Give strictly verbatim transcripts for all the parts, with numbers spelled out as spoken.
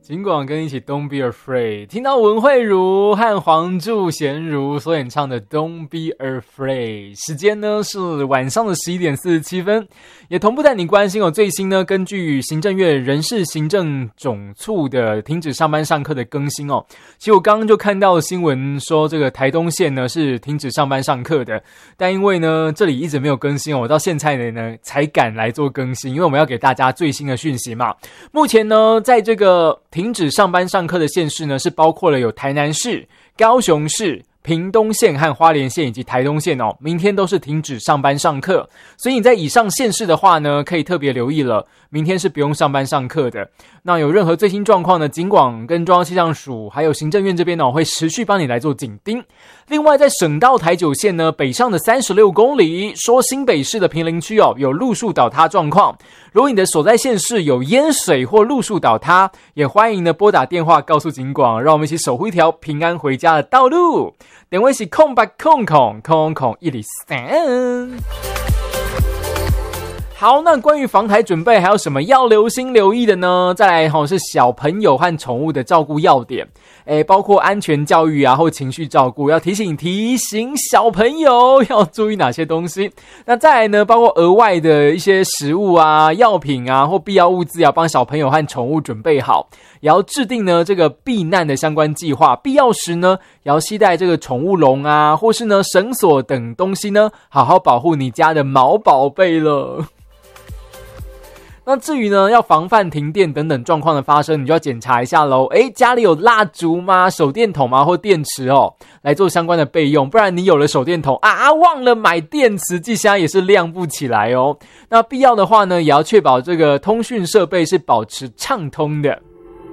尽管跟你一起 Don't be afraid， 听到文慧茹和黄祝贤如所演唱的 Don't be afraid， 时间呢是晚上的十一点四十七分，也同步带你关心哦。最新呢，根据行政院人事行政总处的停止上班上课的更新哦，其实我刚刚就看到新闻说这个台东县呢是停止上班上课的，但因为呢这里一直没有更新哦，我到现在呢才敢来做更新，因为我们要给大家最新的讯息嘛。目前呢，在这个停止上班上课的县市呢，是包括了有台南市、高雄市、屏东县和花莲县以及台东县哦，明天都是停止上班上课，所以你在以上县市的话呢，可以特别留意了，明天是不用上班上课的。那有任何最新状况呢，警广跟中央气象署还有行政院这边呢，会持续帮你来做紧盯。另外，在省道台九线呢，北上的三十六公里，说新北市的坪林区哦，有路树倒塌状况。如果你的所在县市有淹水或路树倒塌，也欢迎呢拨打电话告诉警广，让我们一起守护一条平安回家的道路。电话是空八空空空空一零三。好，那关于防台准备还有什么要留心留意的呢？再来齁是小朋友和宠物的照顾要点，诶，包括安全教育啊或情绪照顾，要提醒提醒小朋友要注意哪些东西。那再来呢，包括额外的一些食物啊、药品啊或必要物资，要帮小朋友和宠物准备好，也要制定呢这个避难的相关计划。必要时呢，也要携带这个宠物笼啊，或是呢绳索等东西呢，好好保护你家的毛宝贝了。那至于呢，要防范停电等等状况的发生，你就要检查一下咯。诶，家里有蜡烛吗？手电筒吗？或电池哦，来做相关的备用。不然你有了手电筒啊，忘了买电池，机箱也是亮不起来哦。那必要的话呢，也要确保这个通讯设备是保持畅通的。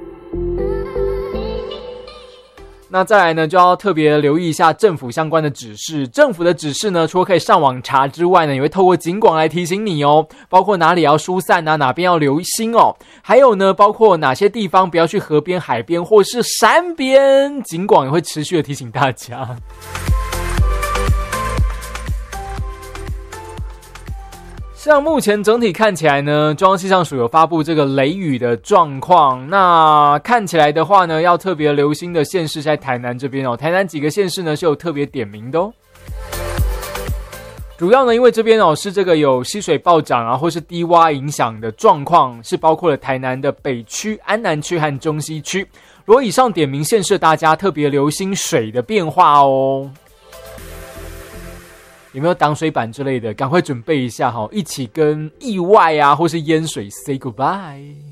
那再来呢，就要特别留意一下政府相关的指示。政府的指示呢，除了可以上网查之外呢，也会透过警广来提醒你哦，包括哪里要疏散啊，哪边要留心哦，还有呢，包括哪些地方不要去河边、海边或是山边，警广也会持续的提醒大家。像目前整体看起来呢，中央气象署有发布这个雷雨的状况。那看起来的话呢，要特别留心的县市在台南这边哦，台南几个县市呢是有特别点名的哦。主要呢，因为这边哦是这个有溪水暴涨啊，或是低洼影响的状况，是包括了台南的北区、安南区和中西区。如果以上点名县市，大家特别留心水的变化哦。有没有挡水板之类的？赶快准备一下哈，一起跟意外啊或是淹水 say goodbye。